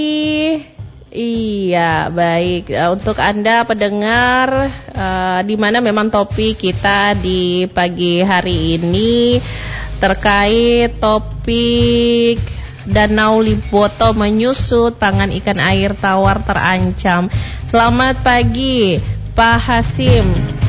Iya, baik. Untuk Anda pendengar, di mana memang topik kita di pagi hari ini terkait topik Danau Limboto menyusut, pangan ikan air tawar terancam. Selamat pagi, Pak Hasim.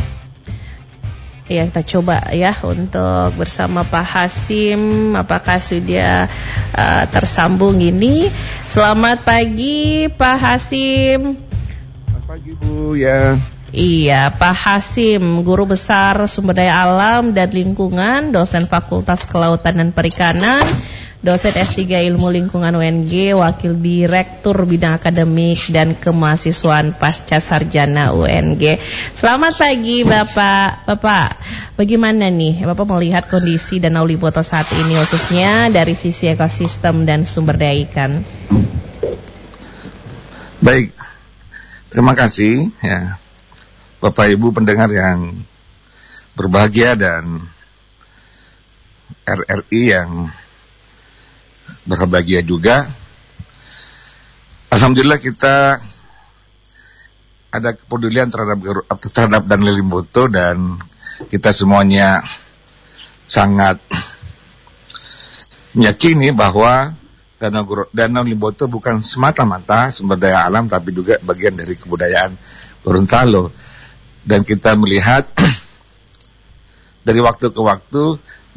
Ya, kita coba ya untuk bersama Pak Hasim. Apakah sudah tersambung ini? Selamat pagi, Pak Hasim. Selamat pagi, Bu. Ya. Iya, Pak Hasim, Guru Besar Sumber Daya Alam dan Lingkungan, dosen Fakultas Kelautan dan Perikanan, dosen S3 Ilmu Lingkungan UNG, Wakil Direktur Bidang Akademik dan Kemahasiswaan Pasca Sarjana UNG. Selamat pagi, Bapak. Bapak, bagaimana nih Bapak melihat kondisi Danau Limboto saat ini, khususnya dari sisi ekosistem dan sumber daya ikan? Baik, terima kasih ya, Bapak Ibu pendengar yang berbahagia dan RRI yang berbahagia juga. Alhamdulillah kita ada kepedulian terhadap Danau Limboto dan kita semuanya sangat meyakini bahwa Danau Limboto bukan semata-mata sumber daya alam, tapi juga bagian dari kebudayaan Gorontalo. Dan kita melihat dari waktu ke waktu